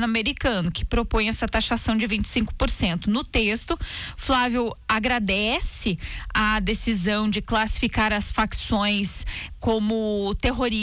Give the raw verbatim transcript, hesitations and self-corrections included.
governo americano, que propõe essa taxação de vinte e cinco por cento. No texto, Flávio agradece a decisão de classificar as facções como terroristas